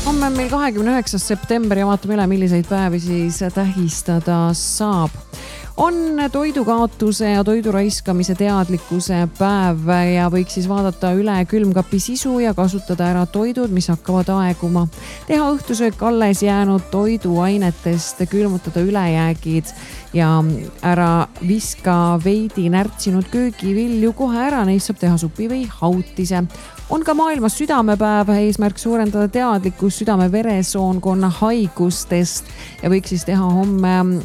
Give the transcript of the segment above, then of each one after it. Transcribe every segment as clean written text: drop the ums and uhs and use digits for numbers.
Homme on meil 29. september ja vaatame üle, milliseid päevi siis tähistada saab. On toidukaotuse ja toidu raiskamise teadlikkuse päev ja võiks siis vaadata üle külmkapi sisu ja kasutada ära toidud, mis hakkavad aeguma. Teha õhtusöök alles jäänud toiduainetest, külmutada ülejäägid ja ära viska veidi närtsinud köögivilju kohe ära, neist saab teha supi või hautise. On ka maailmas südamepäev, eesmärk suurendada teadlikkus südame-veresoonkonna haigustest ja võiks siis teha homme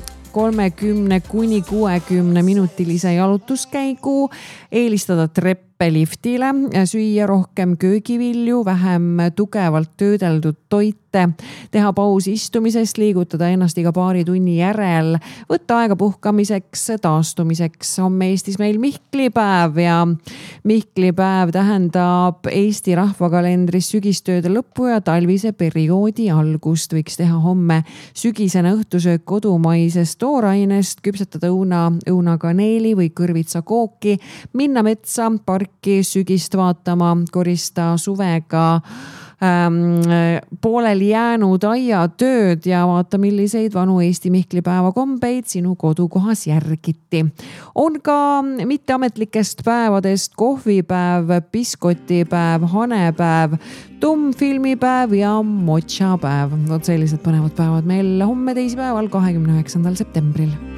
30–60 minutilise jalutuskäigu, eelistada treppeliftile, süüa rohkem köögivilju, vähem tugevalt töödeldud toite, teha paus istumisest, liigutada ennast iga paari tunni järel, võtta aega puhkamiseks, taastumiseks. Homme Eestis meil Mihklipäev ja Mihklipäev tähendab Eesti rahvakalendris sügistööde lõppu ja talvise perioodi algust. Võiks teha homme sügisene õhtusöök kodumaisest toorainest, küpsetada õunakaneeli või kõrvitsa kooki, minna metsa, parki sügist vaatama, korista suvega pooleli jäänud aiatööd ja vaata, milliseid vanu Eesti Mihklipäeva kombeid sinu kodukohas järgiti. On ka mitteametlikest päevadest kohvipäev, biskotipäev, hanepäev, tummfilmipäev ja motšapäev. Sellised põnevad päevad meil homme teisipäeval 29. septembril.